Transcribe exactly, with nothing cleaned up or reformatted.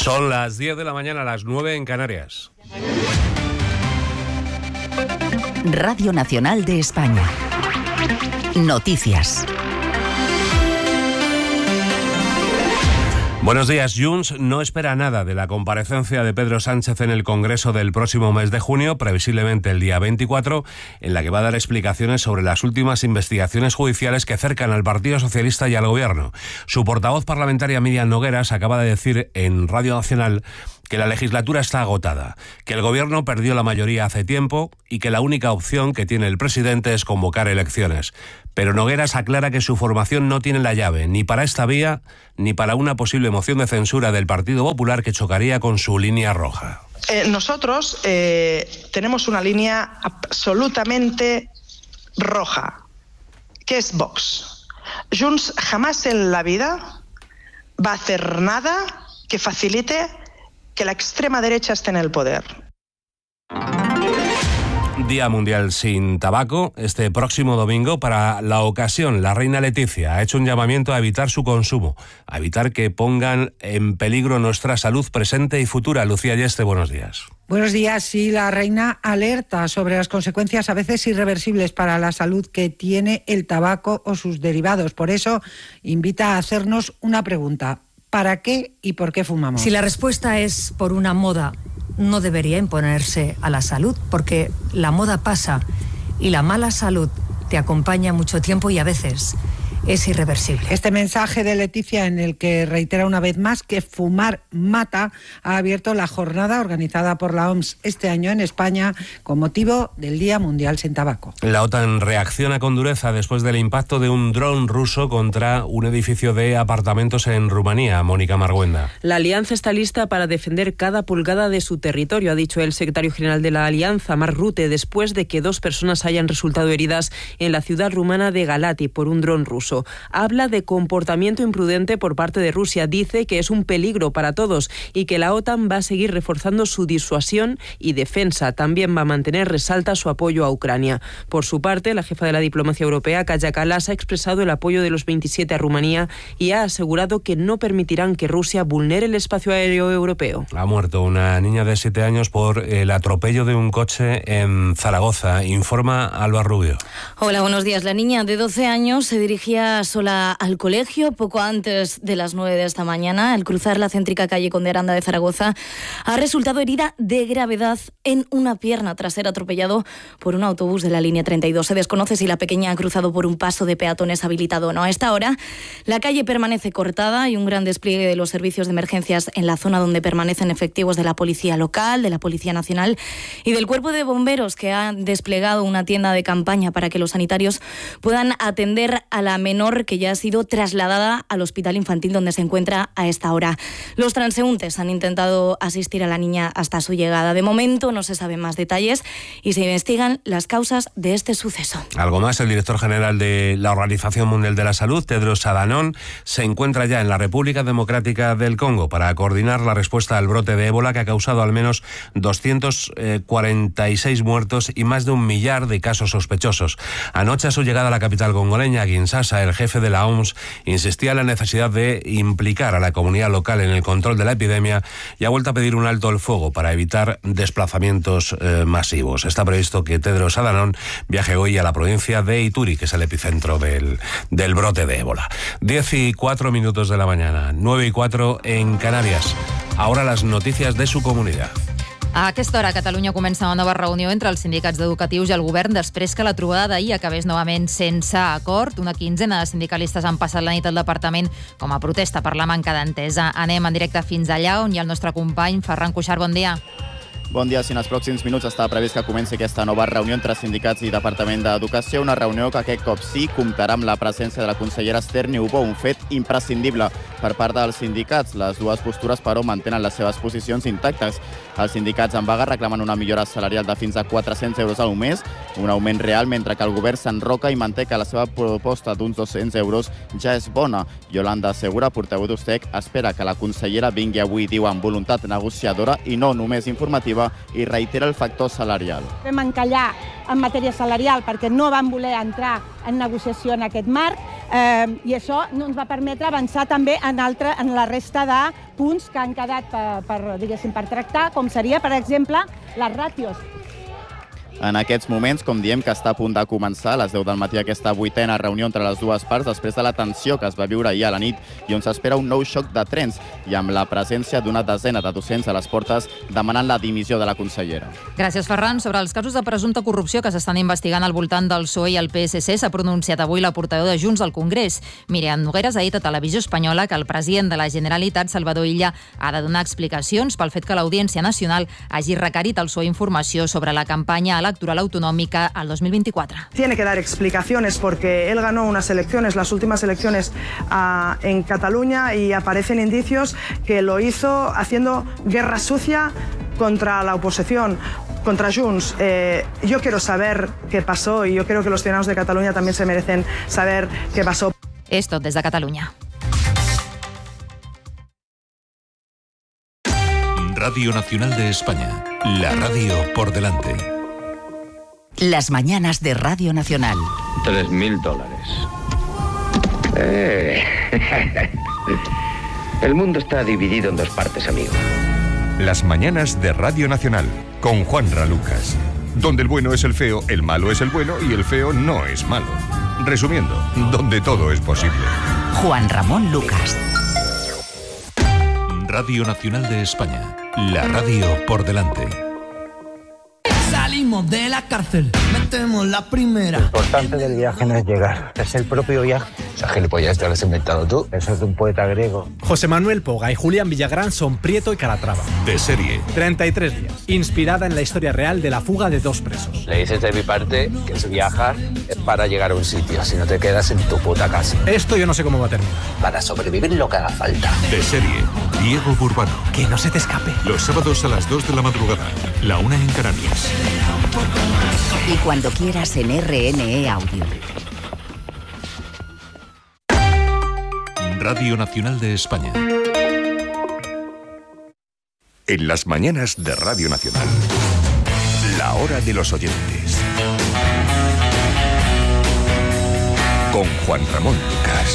Son las diez de la mañana, a las nueve en Canarias. Radio Nacional de España. Noticias. Buenos días. Junts no espera nada de la comparecencia de Pedro Sánchez en el Congreso del próximo mes de junio, previsiblemente el día veinticuatro, en la que va a dar explicaciones sobre las últimas investigaciones judiciales que cercan al Partido Socialista y al Gobierno. Su portavoz parlamentaria, Míriam Nogueras, acaba de decir en Radio Nacional que la legislatura está agotada, que el Gobierno perdió la mayoría hace tiempo y que la única opción que tiene el presidente es convocar elecciones. Pero Nogueras aclara que su formación no tiene la llave ni para esta vía ni para una posible moción de censura del Partido Popular que chocaría con su línea roja. Eh, nosotros eh, tenemos una línea absolutamente roja, que es Vox. Junts jamás en la vida va a hacer nada que facilite que la extrema derecha esté en el poder. Día Mundial sin Tabaco. Este próximo domingo, para la ocasión, la reina Leticia ha hecho un llamamiento a evitar su consumo, a evitar que pongan en peligro nuestra salud presente y futura. Lucía Yeste, buenos días. Buenos días. Sí, la reina alerta sobre las consecuencias a veces irreversibles para la salud que tiene el tabaco o sus derivados. Por eso invita a hacernos una pregunta. ¿Para qué y por qué fumamos? Si la respuesta es por una moda, no debería imponerse a la salud, porque la moda pasa y la mala salud te acompaña mucho tiempo y a veces es irreversible. Este mensaje de Leticia, en el que reitera una vez más que fumar mata, ha abierto la jornada organizada por la O M S este año en España con motivo del Día Mundial sin Tabaco. La OTAN reacciona con dureza después del impacto de un dron ruso contra un edificio de apartamentos en Rumanía. Mónica Marguenda. La alianza está lista para defender cada pulgada de su territorio, ha dicho el secretario general de la alianza, Mark Rutte, después de que dos personas hayan resultado heridas en la ciudad rumana de Galati por un dron ruso. Habla de comportamiento imprudente por parte de Rusia. Dice que es un peligro para todos y que la OTAN va a seguir reforzando su disuasión y defensa. También va a mantener, resalta, su apoyo a Ucrania. Por su parte, la jefa de la diplomacia europea, Kaja Kallas, ha expresado el apoyo de los veintisiete a Rumanía y ha asegurado que no permitirán que Rusia vulnere el espacio aéreo europeo. Ha muerto una niña de siete años por el atropello de un coche en Zaragoza. Informa Alba Rubio. Hola, buenos días. La niña de doce años se dirigía sola al colegio poco antes de las nueve de esta mañana. Al cruzar la céntrica calle Conde Aranda de Zaragoza, ha resultado herida de gravedad en una pierna tras ser atropellado por un autobús de la línea treinta y dos. Se desconoce si la pequeña ha cruzado por un paso de peatones habilitado o no. A esta hora, la calle permanece cortada y un gran despliegue de los servicios de emergencias en la zona donde permanecen efectivos de la Policía Local, de la Policía Nacional y del Cuerpo de Bomberos, que ha desplegado una tienda de campaña para que los sanitarios puedan atender a la menor que ya ha sido trasladada al hospital infantil donde se encuentra a esta hora. Los transeúntes han intentado asistir a la niña hasta su llegada. De momento no se saben más detalles y se investigan las causas de este suceso. Algo más, el director general de la Organización Mundial de la Salud, Tedros Adhanom, se encuentra ya en la República Democrática del Congo para coordinar la respuesta al brote de ébola que ha causado al menos doscientos cuarenta y seis muertos y más de un millar de casos sospechosos. Anoche, a su llegada a la capital congoleña, Kinshasa, el jefe de la O M S insistía en la necesidad de implicar a la comunidad local en el control de la epidemia y ha vuelto a pedir un alto el fuego para evitar desplazamientos eh, masivos. Está previsto que Tedros Adhanom viaje hoy a la provincia de Ituri, que es el epicentro del, del brote de ébola. Diez y cuatro minutos de la mañana, nueve y cuatro en Canarias. Ahora las noticias de su comunidad. A aquesta hora a Catalunya comença una nova reunió entre els sindicats educatius i el govern després que la trobada d'ahir acabés novament sense acord. Una quinzena de sindicalistes han passat la nit al departament com a protesta per la manca d'entesa. Anem en directe fins allà on hi ha el nostre company Ferran Cuixart. Bon dia. Bon dia. Si en els pròxims minuts està previst que comenci aquesta nova reunió entre sindicats i Departament d'Educació, una reunió que aquest cop sí comptarà amb la presència de la consellera Esther Niubó, un fet imprescindible per part dels sindicats. Les dues postures, però, mantenen les seves posicions intactes. Els sindicats en vaga reclamen una millora salarial de fins a quatre-cents euros al mes, un augment real, mentre que el govern s'enroca i manté que la seva proposta d'uns dos-cents euros ja és bona. Yolanda Segura, portaveu d'Ustec, espera que la consellera vingui avui, diu, amb voluntat negociadora i no només informativa, i reitera el factor salarial. Vam encallar en matèria salarial perquè no vam voler entrar en negociació en aquest marc Eh, I això no ens va permetre avançar també en, altre, en la resta de punts que han quedat per, per, diguéssim, per tractar, com seria, per exemple, les ràtios. En aquests moments, com diem, que està a punt de començar a les deu del matí aquesta vuitena reunió entre les dues parts després de la tensió que es va viure ahir a la nit i on s'espera un nou xoc de trens i amb la presència d'una desena de docents a les portes demanant la dimissió de la consellera. Gràcies, Ferran. Sobre els casos de presumpta corrupció que s'estan investigant al voltant del P S O E i el P S C s'ha pronunciat avui la portaveu de Junts al Congrés. Míriam Nogueras ha dit a Televisió Espanyola que el president de la Generalitat, Salvador Illa, ha de donar explicacions pel fet que l'Audiència Nacional hagi requerit al P S O E informació sobre la campanya electoral autonómica al dos mil veinticuatro. Tiene que dar explicaciones porque él ganó unas elecciones, las últimas elecciones uh, en Cataluña, y aparecen indicios que lo hizo haciendo guerra sucia contra la oposición, contra Junts. Eh, yo quiero saber qué pasó y yo creo que los ciudadanos de Cataluña también se merecen saber qué pasó. Esto desde Cataluña. Radio Nacional de España, la radio por delante. Las mañanas de Radio Nacional. Tres mil dólares. Eh. El mundo está dividido en dos partes, amigo. Las mañanas de Radio Nacional, con Juanra Lucas. Donde el bueno es el feo, el malo es el bueno y el feo no es malo. Resumiendo, donde todo es posible. Juan Ramón Lucas. Radio Nacional de España, la radio por delante. Salimos de la cárcel, metemos la primera. Lo importante del viaje no es llegar, es el propio viaje. Esa gilipollas te lo has inventado tú. Eso es de un poeta griego. José Manuel Poga y Julián Villagrán son Prieto y Calatrava. De serie. treinta y tres días. Inspirada en la historia real de la fuga de dos presos. Le dices de mi parte que es viajar es para llegar a un sitio, si no te quedas en tu puta casa. Esto yo no sé cómo va a terminar. Para sobrevivir lo que haga falta. De serie. Diego Burbano. Que no se te escape. Los sábados a las dos de la madrugada. La una en Canarias. Y cuando quieras en R N E Audio. Radio Nacional de España. En las mañanas de Radio Nacional, la hora de los oyentes. Con Juan Ramón Lucas.